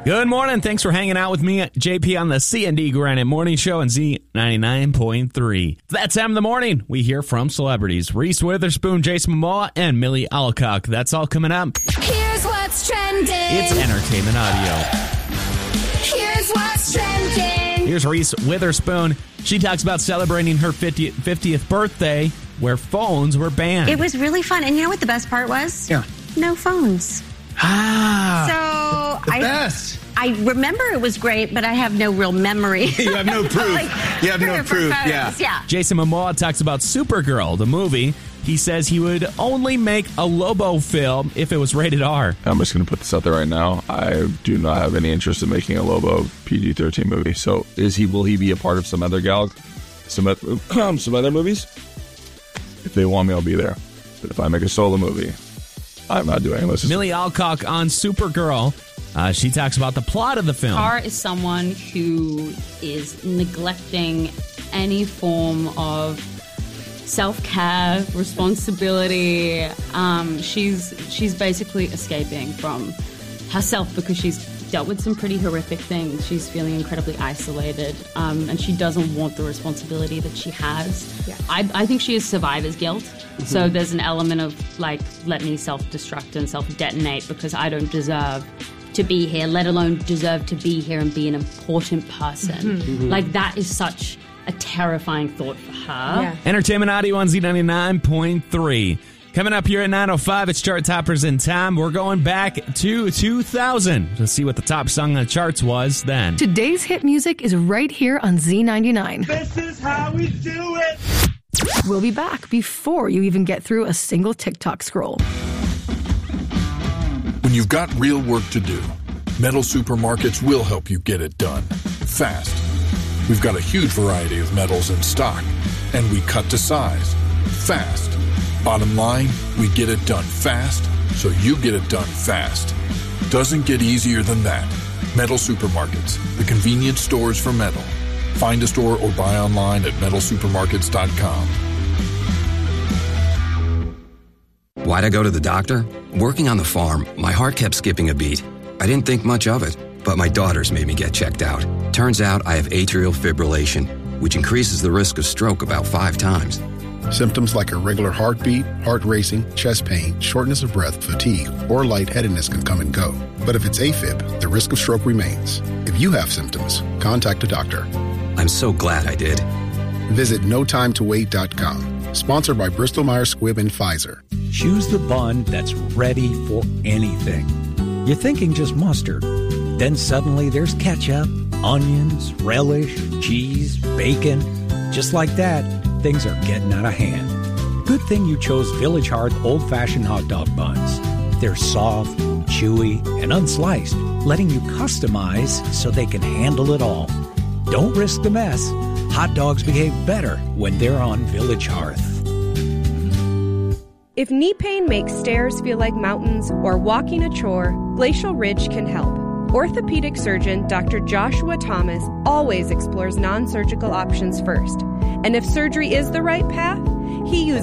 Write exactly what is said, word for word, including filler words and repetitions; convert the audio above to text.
Good morning. Thanks for hanging out with me, J P, on the C and D Granite Morning Show on Z ninety-nine point three. That's M in the Morning. We hear from celebrities Reese Witherspoon, Jason Momoa, and Millie Alcock. That's all coming up. Here's what's trending. It's entertainment audio. Here's what's trending. Here's Reese Witherspoon. She talks about celebrating her fiftieth birthday where phones were banned. It was really fun. And you know what the best part was? Yeah. No phones. Ah. So the I, best. I remember it was great, but I have no real memory. You have no proof. like, you have no for proof. photos. Yeah. yeah. Jason Momoa talks about Supergirl, the movie. He says he would only make a Lobo film if it was rated R. I'm just going to put this out there right now. I do not have any interest in making a Lobo P G thirteen movie. So is he? Will he be a part of some other gal, some other, some other movies? If they want me, I'll be there. But if I make a solo movie, I'm not doing it. Just... Millie Alcock on Supergirl. Uh, she talks about the plot of the film. Tara is someone who is neglecting any form of self-care, responsibility. Um, she's she's basically escaping from herself because she's dealt with some pretty horrific things. She's feeling incredibly isolated, um, and she doesn't want the responsibility that she has. Yeah. I, I think she has survivor's guilt. Mm-hmm. So there's an element of, like, let me self-destruct and self-detonate because I don't deserve to be here, let alone deserve to be here and be an important person. Mm-hmm. Like, that is such a terrifying thought for her. Yeah. Entertainment audio on Z ninety-nine point three. Coming up here at nine oh five, it's Chart Toppers in Time. We're going back to two thousand to see what the top song on the charts was then. Today's hit music is right here on Z ninety-nine. This is how we do it. We'll be back before you even get through a single TikTok scroll. When you've got real work to do, Metal Supermarkets will help you get it done fast. We've got a huge variety of metals in stock, and we cut to size fast. Bottom line, we get it done fast, so you get it done fast. Doesn't get easier than that. Metal Supermarkets, the convenience stores for metal. Find a store or buy online at metal supermarkets dot com. Why'd I go to the doctor? Working on the farm, my heart kept skipping a beat. I didn't think much of it, but my daughters made me get checked out. Turns out I have atrial fibrillation, which increases the risk of stroke about five times. Symptoms like irregular heartbeat, heart racing, chest pain, shortness of breath, fatigue, or lightheadedness can come and go. But if it's AFib, the risk of stroke remains. If you have symptoms, contact a doctor. I'm so glad I did. Visit no time to wait dot com. Sponsored by Bristol Myers Squibb and Pfizer. Choose the bun that's ready for anything. You're thinking just mustard. Then suddenly there's ketchup, onions, relish, cheese, bacon. Just like that, things are getting out of hand. Good thing you chose Village Hearth old-fashioned hot dog buns. They're soft, chewy, and unsliced, letting you customize so they can handle it all. Don't risk the mess. Hot dogs behave better when they're on Village Hearth. If knee pain makes stairs feel like mountains or walking a chore, Glacial Ridge can help. Orthopedic surgeon Doctor Joshua Thomas always explores non-surgical options first. And if surgery is the right path, he uses